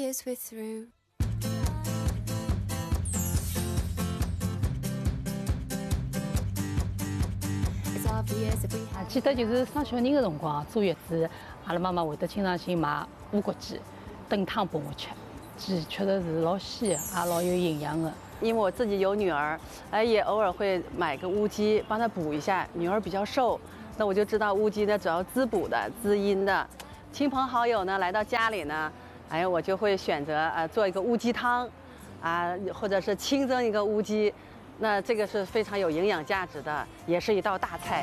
tears we're through. 记得就是生小人的辰光，坐月子，阿拉妈妈会得经常性买乌骨鸡、炖汤拨我吃，鸡确实是老鲜，也老有营养的。 因为我自己有女儿，也偶尔会买个乌鸡帮她补一下。女儿比较瘦，那我就知道乌鸡呢主要滋补的、滋阴的。亲朋好友呢来到家里呢，我就会选择做一个乌鸡汤，或者是清蒸一个乌鸡。那这个是非常有营养价值的，也是一道大菜。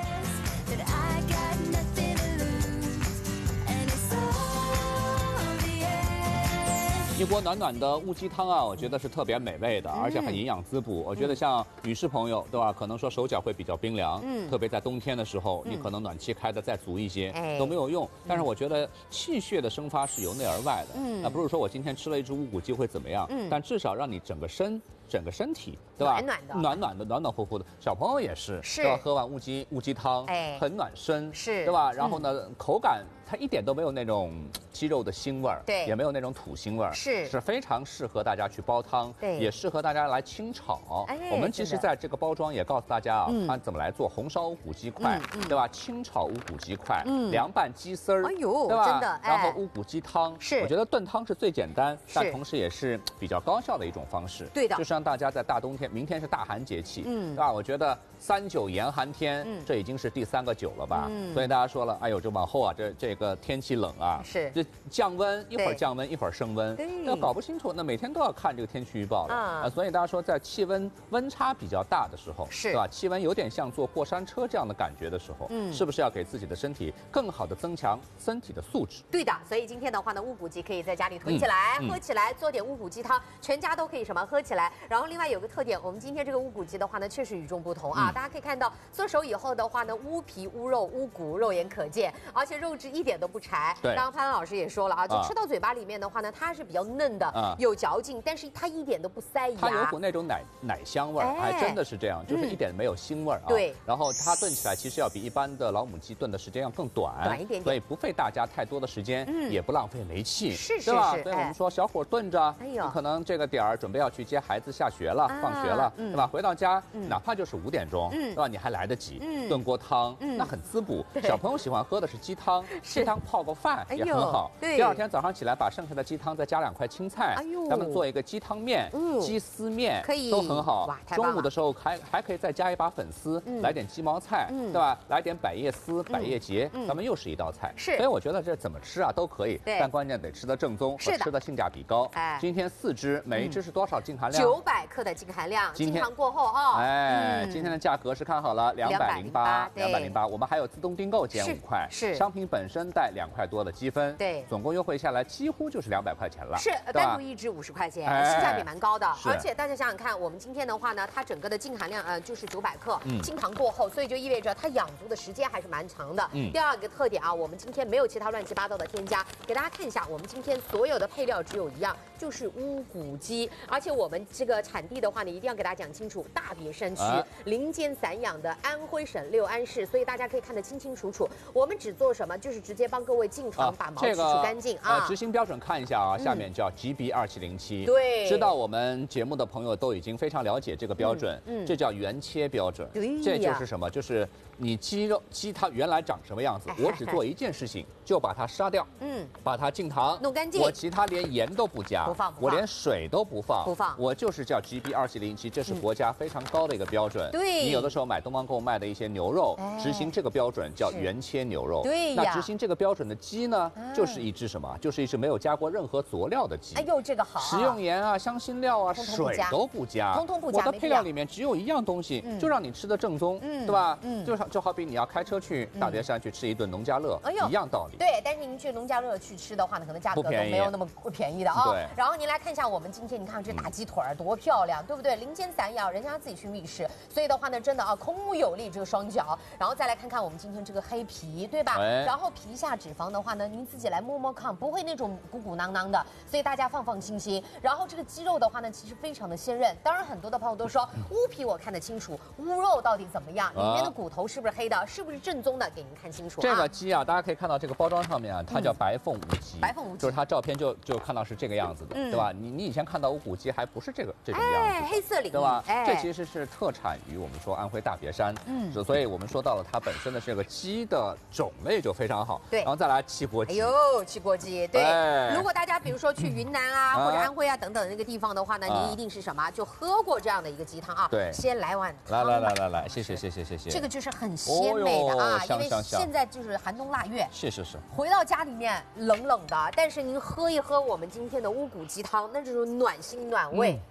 一锅暖暖的乌鸡汤啊，我觉得是特别美味的，而且很营养滋补。我觉得像女士朋友，对吧？可能说手脚会比较冰凉，特别在冬天的时候，你可能暖气开的再足一些都没有用。但是我觉得气血的生发是由内而外的，那不是说我今天吃了一只乌骨鸡会怎么样，但至少让你整个身体，对吧？暖暖的，暖暖乎乎的。小朋友也是，对吧？喝完乌鸡汤，很暖身， 是， 对吧？然后呢，口感它一点都没有那种鸡肉的腥味儿， 对， 也没有那种土腥味儿， 是非常适合大家去煲汤， 对， 也适合大家来清炒。我们其实在这个包装也告诉大家啊，它怎么来做红烧乌骨鸡块，对吧？清炒乌骨鸡块，凉拌鸡丝儿， 哎呦， 对吧？ 真的， 然后乌骨鸡汤， 是， 我觉得炖汤是最简单，但同时也是比较高效的一种方式。 对的， 就是让大家在大冬天，明天是大寒节气，对吧？我觉得39严寒天，这已经是第3个9了吧？所以大家说了，哎呦，这往后啊，这个天气冷啊， 是这降温，一会儿降温，一会儿升温，要搞不清楚，那每天都要看这个天气预报了所以大家说，在气温温差比较大的时候， 是， 对吧？气温有点像坐过山车这样的感觉的时候，是不是要给自己的身体更好的增强身体的素质？ 对的，所以今天的话呢，乌骨鸡可以在家里囤起来，喝起来，做点乌骨鸡汤，全家都可以什么喝起来。然后另外有个特点，我们今天这个乌骨鸡的话呢，确实与众不同大家可以看到，做熟以后的话呢，乌皮、乌肉、乌骨肉眼可见，而且肉质一点都不柴。 对， 刚刚潘老师也说了就吃到嘴巴里面的话呢，它是比较嫩的，有嚼劲，但是它一点都不塞牙。 它有股那种奶香味儿，还真的是这样，就是一点没有腥味儿对。 然后它炖起来其实要比一般的老母鸡炖的时间要更短一点， 所以不费大家太多的时间，也不浪费煤气， 是， 对吧？所以我们说小火炖着，你可能这个点儿准备要去接孩子下学了、放学了，对吧？回到家，哪怕就是5点钟，对吧？你还来得及炖锅汤，那很滋补。小朋友喜欢喝的是鸡汤，鸡汤泡个饭也很好。 对， 第2天早上起来把剩下的鸡汤再加2块青菜，咱们做一个鸡汤面、鸡丝面， 可以都很好。中午的时候还可以再加一把粉丝，来点鸡毛菜，对吧？来点百叶丝、百叶结，咱们又是一道菜。 是， 所以我觉得这怎么吃啊都可以，但关键得吃得正宗和吃的性价比高。今天4只，每一只是多少净含量 ？900克的净含量，经常过后今天的价格是看好了208，我们还有自动订购减5块， 是， 商品本身带2块多的积分， 对， 总共优惠下来几乎就是200块钱了， 是，单独一只50块钱，性价比蛮高的。而且大家想想看，我们今天的话呢，它整个的净含量就是900克，清糖过后，所以就意味着它养足的时间还是蛮长的。第2个特点我们今天没有其他乱七八糟的添加，给大家看一下，我们今天所有的配料只有一样，就是乌骨鸡，而且我们这个产地的话呢，一定要给大家讲清楚，大别山区林间散养的安徽省六安市，所以大家可以看得清清楚楚。我们只做什么，就是直接帮各位进床把毛去除干净执行标准看一下下面叫 GB2707， 对， 知道我们节目的朋友都已经非常了解这个标准，这叫原切标准，这就是什么？就是你鸡它原来长什么样子，我只做一件事情，就把它杀掉，把它净糖弄干净， 我其他连盐都不加，我连水都不放，我就是叫 GB2707，这是国家非常高的一个标准。 对， 你有的时候买东方购卖的一些牛肉，执行这个标准叫原切牛肉。 对， 那执行这个标准的鸡呢，就是一只什么？就是一只没有加过任何佐料的鸡。 哎呦，这个好， 食用盐香辛料水都不加， 通通不加。 我的配料里面只有一样东西，就让你吃的正宗，对吧？就好比你要开车去大别山去吃一顿农家乐，一样道理。 对，但是您去农家乐去吃的话呢，可能价格都没有那么便宜的对。 然后您来看一下我们今天，你看这大鸡腿多漂亮，对不对？林间散养，人家自己去觅食，所以的话呢，真的孔武有力这个双脚。然后再来看看我们今天这个黑皮，对吧？然后皮下脂肪的话呢，您自己来摸摸看，不会那种鼓鼓囊囊的，所以大家放心心。然后这个鸡肉的话呢，其实非常的鲜韧。当然，很多的朋友都说乌皮我看得清楚，乌肉到底怎么样？里面的骨头是是不是黑的，是不是正宗的，给您看清楚。 这个鸡啊，大家可以看到这个包装上面啊，它叫白凤无鸡， 白凤无鸡就是它照片就看到是这个样子的，对吧？你以前看到乌骨鸡还不是这种样子， 黑色领域， 对吧？这其实是特产于我们说安徽大别山，所以我们说到了它本身的这个鸡的种类就非常好， 对， 然后再来汽锅鸡， 哎呦，汽锅鸡，对。如果大家比如说去云南啊或者安徽啊等等那个地方的话呢，您一定是什么？就喝过这样的一个鸡汤啊。 对， 先来碗汤。来，谢谢。 这个就是很鲜美的啊，因为现在就是寒冬腊月。 是。 回到家里面冷冷的，但是您喝一喝我们今天的乌骨鸡汤，那就是暖心暖胃，